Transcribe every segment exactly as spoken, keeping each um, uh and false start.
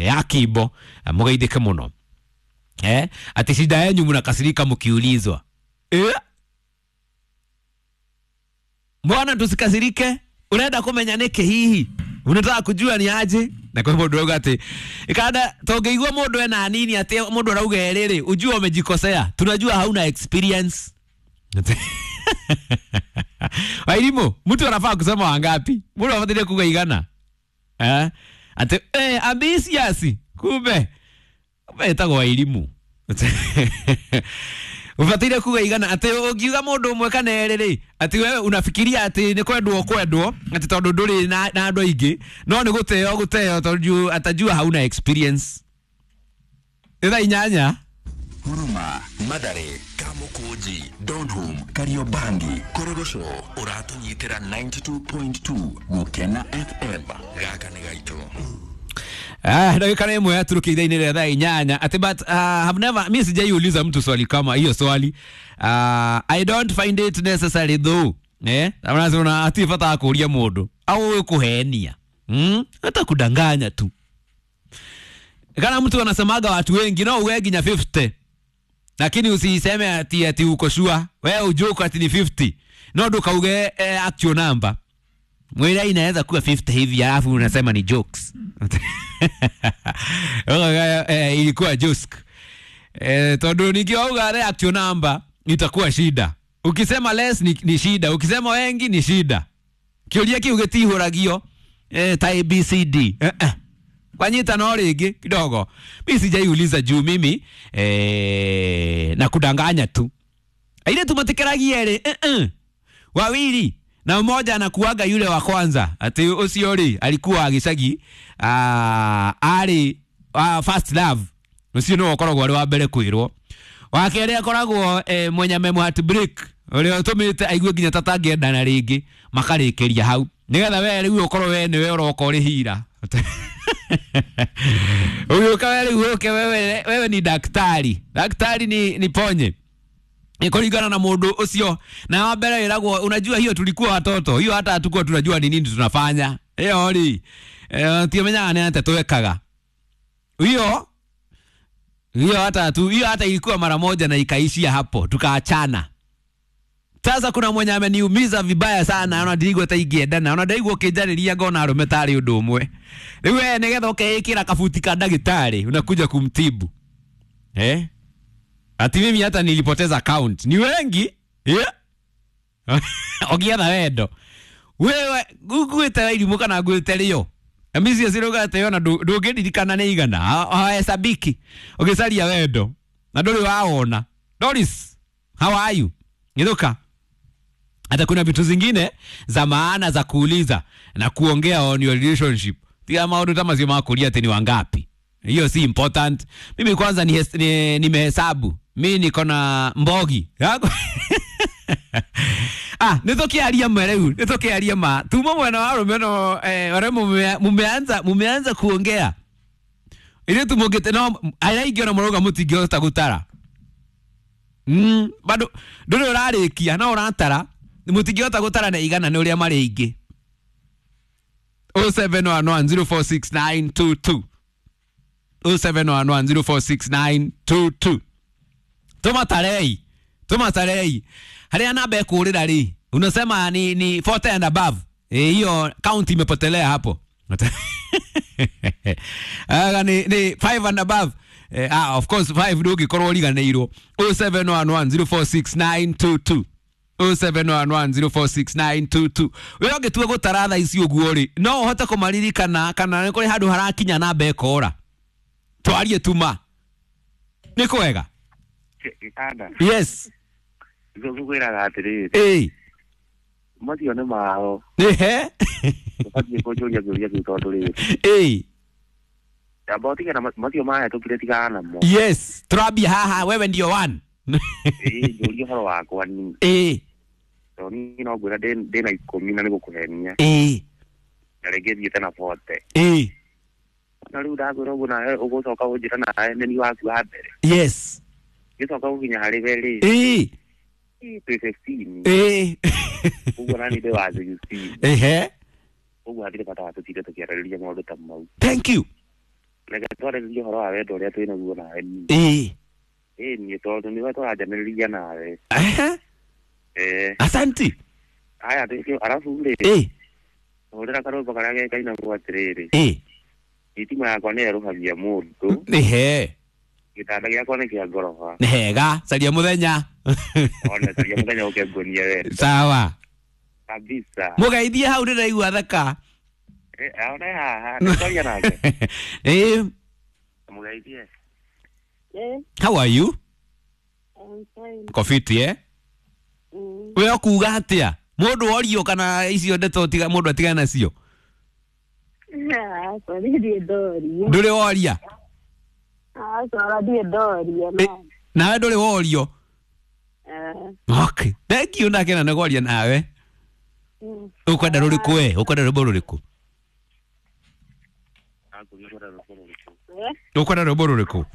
ya Kibo mugeithike muno eh ati shida yenu mnakasirika mkiulizwa eh mbona tusikasirike unaenda kumenya niki hihi unataka kujua ni aje na kwa hivyo ndogo ati ikada togeigwa mundu ena nini ati mundu arauga erere ujua umejikosea tunajua hauna experience Wailimu mtu anafaa kusema wangapi mundu afatile kugaigana eh ati eh ambisiasi kumbe kumbe itago wailimu ufatile kugaigana ati ugiuga mundu umwe kana erere ati wewe unafikiria ati ni kwendwo kwendwo ati tondu nduri na na andu aingi no ni guteo guteo tondu atajua hauna experience ida inyanya Huruma Madare Kamukuji Donholm Kariobangi Korogosho uratunyitira ninety-two point two Gukena F M gaka ni gaito. Ah, ndio kana imwe aturukiide ile dha inyanya ati but uh, have never mimi sijaiuliza mtu swali kama hiyo swali. Uh, I don't find it necessary though. Eh? Unasema ati fata kuulia mundu au kuhenia. Mm? Hata kudanganya tu. Kana mtu anasemaga watu wengi no uwegi nya fifty. Lakini usiseme ati ati uko sure. Wewe ujoke ati ni fifty. No ndo kauge eh, actual number. Mwira inaweza kuwa fifty hivi alafu unasema ni jokes. eh, ilikuwa joke. Eh, tondu nikiauga ile actual number itakuwa shida. Ukisema less ni, ni shida, ukisema wengi ni shida. Kiulia kiugetihuragio eh ta A B C D. Eh eh. Kwanyita no ringi kidogo. Mimi sijaiuliza juu mimi eh na kudanganya tu. Ile tumatikeragia ile eh eh. Wawili na mmoja anakuaga yule wa kwanza ati usiori alikuwa agicagi ah ali uh, first love ucio no okoragwo ari wa mbere kwirwo wakere akoragwo eh, mwenye memo heartbreak ule otomite aigue ginya tatangienda na ringi makarikiria hau nigetha we riu okorwo we ni we uroko ri hira uyu kawe riu uke wewe wewe ni daktari daktari ni ni ponye Nikolingana na mundu ucio na wa mbere iragwo unajua hiyo tulikuwa watoto hiyo hata hatukuwa tunajua ni nini tunafanya hiyo ri eh tiomenya ne ante tuwekaga hiyo hiyo hata tu hiyo hata ilikuwa mara moja na ikaishia hapo tukaachana. Sasa kuna mwenye ameniumiza vibaya sana anadigwa hata igiendana anadigwa kijariria ngona arume tari undu umwe riwe nigetha ukekira kafuti ka dagitari unakuja kumtibu eh ati mimi hata nilipoteza account. Ni wengi? Yeah. Ogiatha wendo. Wewe guguite ilimu kana guite rio. Amizi asiroga te yona ndungiririkana ni igana. Ha hesabiki. Ogicaria wendo. Na nduri waona. Doris, how are you? Ngiruka. Hata kuna vitu zingine za maana za kuuliza na kuongea on your relationship. Tia maodo kama sio makulia teni wangapi. Hiyo si important. Mimi kwanza ni nimehesabu. Ni mimi niko na mbogi. Ah, nitoke alia mwereu, nitoke alia ma. Tumo mwana wa rumeno eh wale mumeanza mumeanza kuongea. Ile tumogete no ayaigio na moroga mutigio tagutara. Mm, bado ndoro rarikia na urantara. Mutigio tagutara na igana ni uria mari ingi. oh seven one one zero four six nine two two oh seven one one zero four six nine two two. Toma tarei. Toma tarei. Haria namba kurira ri. Unasema ni ni forty and above. Eh hiyo count imepotelea hapo. Ah ni ni five and above. Eh, ah of course five ndio gikorwo riganeiro. oh seven one one zero four six nine two two oh seven one one zero four six nine two two. Wewe ngetua gutaratha ici uguo ri. No uhote kumaririkana kana ni kuri handu harakinya namba ekora. Twarie tuma. Ni kwega? Kitanda. Yes. Zogwera gatiri. Eh. Matio ne mao. Eh. Pati ko joja joja kitondu ri. Eh. About kana matio maya tukire tigana mo. Yes. Trabi haha wewe ndio one. Eh, joja horo wako ni. Eh. So ni no gwira den den ai komina ni gukuhenia. Eh. Naregezi tena forte. Eh. Na riu da gwira guna ugocoka ujira na ni waku wa mbere. Yes. Gicoka uginya hari veri. Eh. fifteen. Eh. Ugo nani de wazo sixteen. Eh. Ugo hadire pata watu tire tukiarĩrĩria maũndũ ta mau. Thank you. Reke twarĩrĩrie ũhoro wa wendo ũrĩa twĩ naguo nawe. Eh. Ĩĩ tondũ nĩwe tũranjanĩrĩria nawe. Ehe. Eh. Asanti. Haya tukio alafu ule. Eh. Ũrĩra karũmbo karĩa gekaina gwa atĩrĩrĩ. Eh. Thitima yakwa nĩ ĩrũhagia mũndũ. Ehe. Gĩtanda gĩakwa nĩ kĩa ngoroba. Nĩ hega, caria mũthenya. Ona caria mũthenya ũkĩngonia we. Sawa. Kabisa. Mũgeithie hau ndĩraigua thaka. Eh, aona haha, nĩtwaria nake. Eh. Mũgeithie. Eh, How are you? I'm fine. Kofiti eh? Mm. We okuga atia? Mũndũ orio kana icio ndeto tiga mũndũ atigana nacio? Ah, so ndiye doria. Ndũrĩ woria? Ah, so ndiye doria Eh, no. nawe ndũrĩ worio? Eh. Okay. Thank you nakena nagoria nawe. Mm. Ukwenda rũrĩkũ we? Ukwenda rwĩmbo rũrĩkũ? Eh? Ukwenda rwĩmbo rũrĩkũ?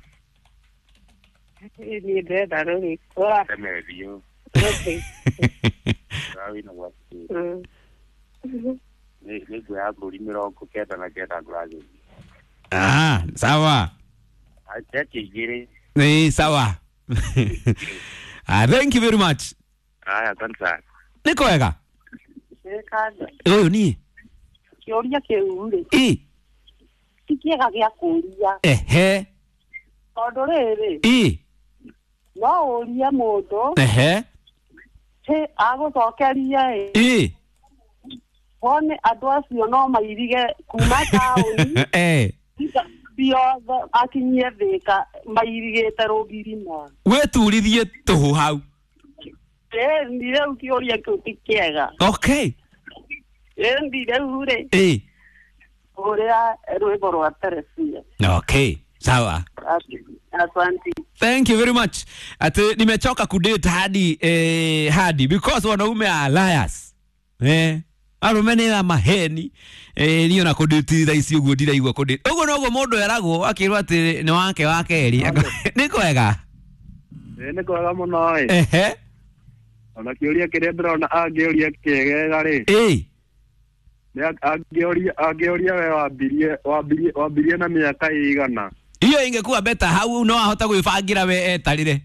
Ndiye ndenda ruri. Ora. Temerio. Okay. Rawi na wasi. Mm. Ni ni gwa buri mirongo kenda na kenda nguraje. Ah, sawa. Acha kigire. Eh, sawa. Ah, thank you very much. Aya kansa. Niko wega? Sekaga. Ũyũ ni? Kĩũria kĩu rĩ. Eh. Ti kĩega gĩa kũria. Ehe. Tondũ rĩrĩ, Eh. no ũrie mũndũ, Ehe. he agũcokeria ĩ. Eh. Wone andũ acio no mairige kuma taũni. Eh. Biothe akinyie thĩka mairigĩte rũgirima. Weturithie tũhũ hau. Eh, ndi rĩu kĩũria kĩu ti kĩega. Okay. Eh, ndi rĩu rĩ, Eh. ũrĩa rwĩmbo rwa Teresia. Okay. Sawa. Asante. Thank you very much. Ati nimechoka kudate hadi eh, hadi because wanaume are liars. Eh. Arume ni na maheni. Eh, niyo na kudate thaisi uguo ndiraigua kudate. Uguo noguo mundu eragwo akirwa ati ni wake wake eri. Niko wega. Eh nĩ kwega mũno ĩ. Ehe. Ona kĩũria kĩrĩa ndĩrona angĩũria kĩegega rĩ. Eh. Nĩ angĩũria angĩũria we wambirie wambirie wambirie na mĩaka ĩigana. Hiyo ingekuwa better hau no ahota gwibangira we etarire.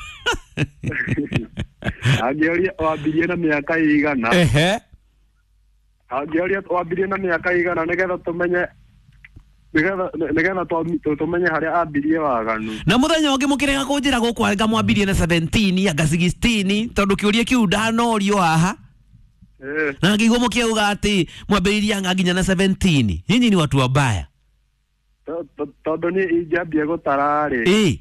Angĩũria wambirie na mĩaka ĩigana. Ehe. Angĩũria wambirie na mĩaka ĩigana nĩgetha tũmenye nĩgetha nĩgetha tũmenye harĩa ambirie waganu. Na muthenya ũngĩ mũkĩrega kũnjĩra gũkũ anga mwambirie na seventeen anga sixteen tondu kĩũria kĩu ndanorio haha. Eh. Na ngĩigua mũkiuga atĩ mwambĩrĩria anga nginya na seventeen. Nyinyi ni watu wabaya. Tondũ nĩ ingĩambia gũtara rĩ. Eh.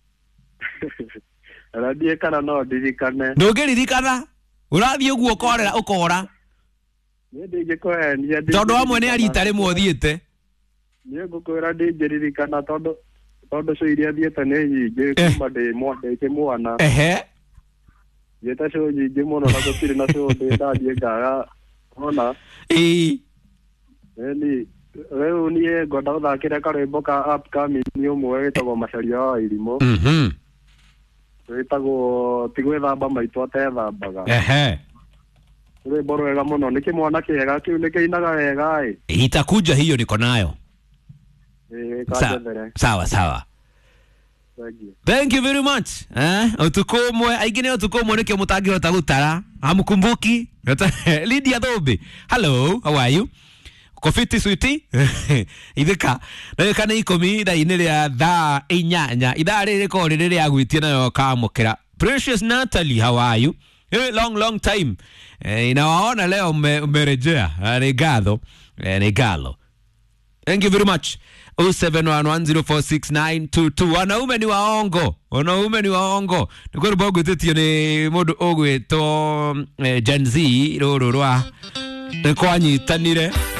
Radie kana no ndirikane. Ndũngĩririkana ũrathiĩ ũguo ũkorera ũkora. Nĩ ndingĩkũhenia. Tondũ amwe nĩ arita rĩmwe ũthiĩte. Nĩ ngũkwĩra ndingĩririkana tondũ tondũ cio iria thiĩte nĩ nyingĩ kuma ndĩ ndĩ mwana. Ehe. Thiĩte cio nyingĩ mũno na gũtirĩ na cio ndĩ ndathiĩ ngaga ona. Eh. Ĩni rĩu niĩ ngwenda gũthakĩra karwĩmbo ka upcoming ũmwe wĩtagwo Macharia wa Irimũ. Mhm. Wĩtagwo ti gwĩthamba maitũ atethambaga. Ehe. Rwĩmbo rwega mũno nĩ kĩmwana kĩega kĩu nĩ kĩinaga wega ĩ. Itakuja hiyo niko nayo. Eh Sa kanjethera. sawa sawa. Thank you. Thank you very much. Eh, utukumwe aingine utukumwe nikio mutangihota gutara. Hamkumbuki? Lydia Thobe. Hello, how are you? Kofiti sweetie. Ithika. Ndagika nĩ ikũmi thaa-inĩ rĩa thaa inyanya. Ithaa rĩrĩ rĩkoragwo rĩrĩ rĩa gwĩtia nayo kamũkĩra. Precious Natalie, how are you? Hey, long long time. Eh, inawaona leo umerejea. Ni gatho. Eh, ni galo. Thank you very much. oh seven one one zero four six nine two two. Wanaume ni waongo. Wanaume ni waongo. Niko rũbao gwĩtĩtio nĩ mũndũ ũgwĩtwo Gen Z rũrũ rwa nĩ kwanyitanire.